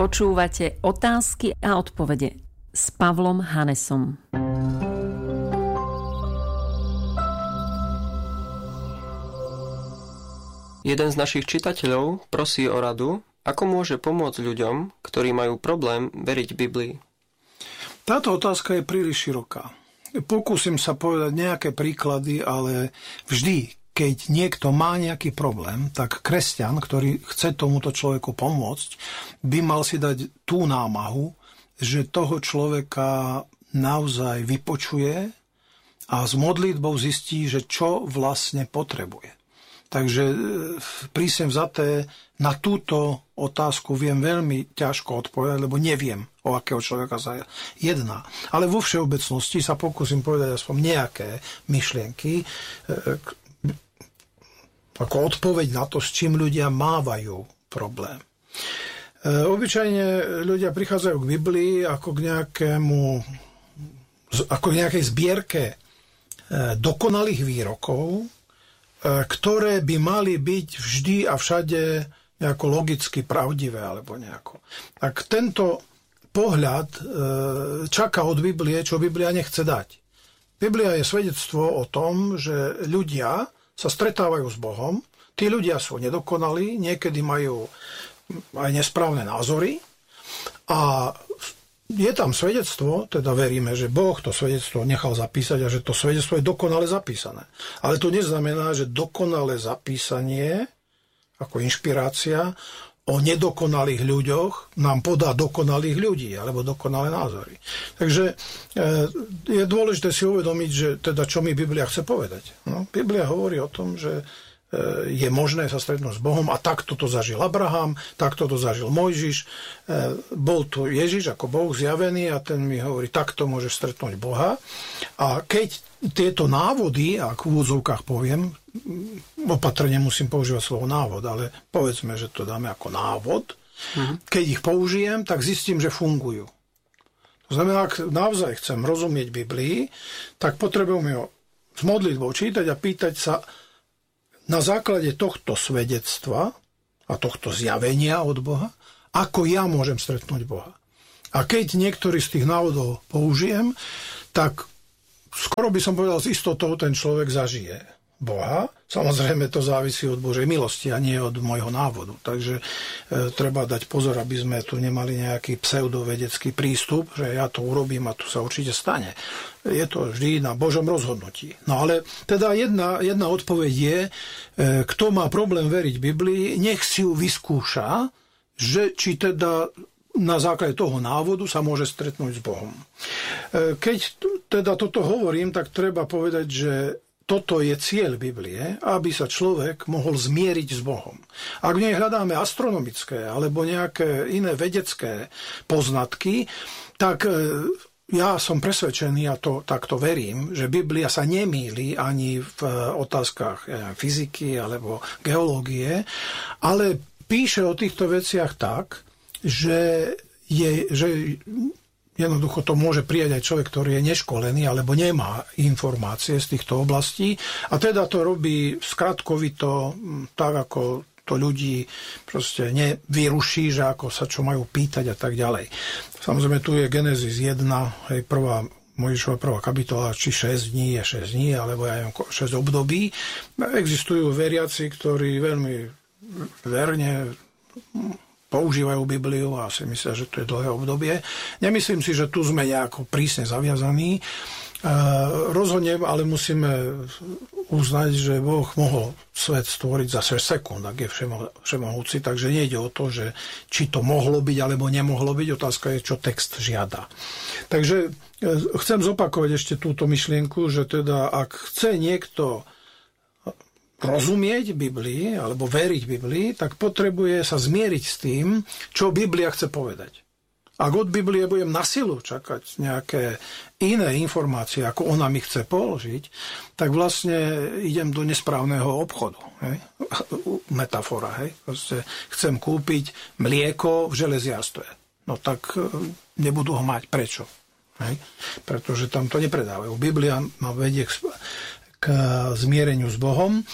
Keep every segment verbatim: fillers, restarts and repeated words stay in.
Počúvate Otázky a odpovede s Pavlom Hanesom. Jeden z našich čitateľov prosí o radu, ako môže pomôcť ľuďom, ktorí majú problém veriť Biblii. Táto otázka je príliš široká. Pokúsim sa povedať nejaké príklady, ale vždy, keď niekto má nejaký problém, tak kresťan, ktorý chce tomuto človeku pomôcť, by mal si dať tú námahu, že toho človeka naozaj vypočuje a s modlitbou zistí, že čo vlastne potrebuje. Takže prísem vzaté, na túto otázku viem veľmi ťažko odpovedať, lebo neviem, o akého človeka sa jedná. Ale vo všeobecnosti sa pokúsim povedať aspoň nejaké myšlienky, ako odpoveď na to, s čím ľudia mávajú problém. Obyčajne ľudia prichádzajú k Biblii ako k nejakému, ako k nejakej zbierke dokonalých výrokov, ktoré by mali byť vždy a všade nejako logicky pravdivé alebo nejako. Tak tento pohľad čaká od Biblie, čo Biblia nechce dať. Biblia je svedectvo o tom, že ľudia sa stretávajú s Bohom, tí ľudia sú nedokonalí, niekedy majú aj nesprávne názory a je tam svedectvo, teda veríme, že Boh to svedectvo nechal zapísať a že to svedectvo je dokonale zapísané. Ale to neznamená, že dokonalé zapísanie, ako inšpirácia, o nedokonalých ľuďoch nám podá dokonalých ľudí alebo dokonalé názory. Takže je dôležité si uvedomiť, že teda čo mi Biblia chce povedať. No, Biblia hovorí o tom, že je možné sa stretnúť s Bohom a takto to zažil Abraham, takto to zažil Mojžiš. Bol tu Ježiš ako Boh zjavený a ten mi hovorí, takto môžeš stretnúť Boha. A keď tieto návody, ak v úvodzovkách poviem, opatrne musím používať slovo návod, ale povedzme, že to dáme ako návod, mhm. keď ich použijem, tak zistím, že fungujú. To znamená, ak naozaj chcem rozumieť Biblii, tak potrebujem ho s modlitbou čítať a pýtať sa, na základe tohto svedectva a tohto zjavenia od Boha, ako ja môžem stretnúť Boha. A keď niektorý z tých návodov použijem, tak skoro by som povedal, s istotou ten človek zažije Boha. Samozrejme to závisí od Božej milosti a nie od môjho návodu. Takže e, treba dať pozor, aby sme tu nemali nejaký pseudovedecký prístup, že ja to urobím a tu sa určite stane. Je to vždy na Božom rozhodnutí. No ale teda jedna, jedna odpoveď je, e, kto má problém veriť Biblii, nech si ju vyskúša, že či teda na základe toho návodu sa môže stretnúť s Bohom. E, keď teda toto hovorím, tak treba povedať, že toto je cieľ Biblie, aby sa človek mohol zmieriť s Bohom. Ak v nej hľadáme astronomické alebo nejaké iné vedecké poznatky, tak ja som presvedčený, a to takto verím, že Biblia sa nemýli ani v otázkach fyziky alebo geológie, ale píše o týchto veciach tak, že je... Že jednoducho to môže prijať aj človek, ktorý je neškolený alebo nemá informácie z týchto oblastí a teda to robí skratkovito, tak ako to ľudí proste nevyruší, že ako sa čo majú pýtať a tak ďalej. Samozrejme tu je Genesis jeden, hej, prvá Mojžišova prvá kapitola, či šesť dní je šesť dní, alebo ja neviem, šesť období. Existujú veriaci, ktorí veľmi verne používajú Bibliu a si myslia, že to je dlhé obdobie. Nemyslím si, že tu sme nejako prísne zaviazaní. E, rozhodne, ale musíme uznať, že Boh mohol svet stvoriť za šesť sekúnd, ak je všemo, všemohúci, takže nejde o to, že či to mohlo byť, alebo nemohlo byť. Otázka je, čo text žiada. Takže e, chcem zopakovať ešte túto myšlienku, že teda ak chce niekto rozumieť Biblii alebo veriť Biblii, tak potrebuje sa zmieriť s tým, čo Biblia chce povedať. Ak od Biblie budem na silu čakať nejaké iné informácie, ako ona mi chce položiť, tak vlastne idem do nesprávneho obchodu. Hej? Metafora. Hej? Proste chcem kúpiť mlieko v železiarstve. No tak nebudú ho mať. Prečo? Hej? Pretože tam to nepredávajú. Biblia ma vedie k k zmiereniu s Bohom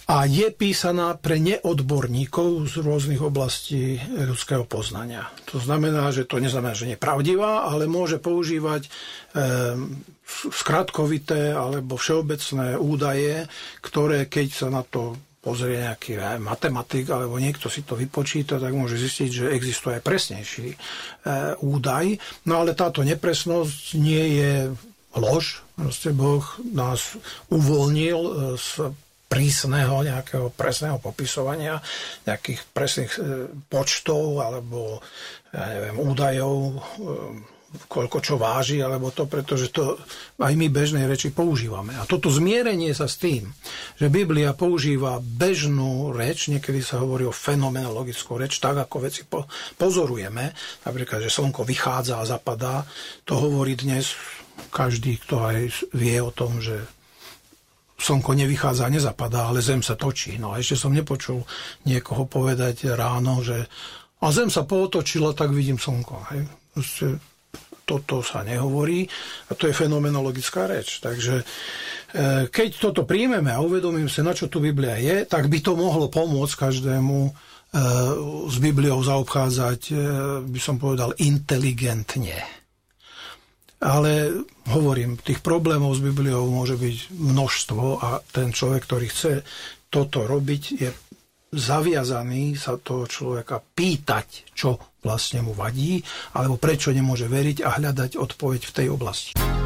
a je písaná pre neodborníkov z rôznych oblastí ľudského poznania. To znamená, že to neznamená, že nie je pravdivá, ale môže používať e, skratkovité alebo všeobecné údaje, ktoré keď sa na to pozrie nejaký aj matematik alebo niekto si to vypočíta, tak môže zistiť, že existuje aj presnejší e, údaj. No ale táto nepresnosť nie je lož. Proste Boh nás uvoľnil z prísneho, nejakého presného popisovania, nejakých presných počtov alebo ja neviem, údajov, koľko čo váži, alebo to, pretože to aj my bežnej reči používame. A toto zmierenie sa s tým, že Biblia používa bežnú reč, niekedy sa hovorí o fenomenologickú reč, tak ako veci po, pozorujeme, napríklad, že slnko vychádza a zapadá, to hovorí dnes každý, kto aj vie o tom, že slnko nevychádza a nezapadá, ale zem sa točí. No a ešte som nepočul niekoho povedať ráno, že a zem sa pootočila, tak vidím slnko. Hej. Proste toto sa nehovorí a to je fenomenologická reč. Takže keď toto príjmeme a uvedomím sa, na čo tu Biblia je, tak by to mohlo pomôcť každému s Bibliou zaobchádzať, by som povedal, inteligentne. Ale hovorím, tých problémov s Bibliou môže byť množstvo a ten človek, ktorý chce toto robiť, je zaviazaný sa toho človeka pýtať, čo vlastne mu vadí, alebo prečo nemôže veriť a hľadať odpoveď v tej oblasti.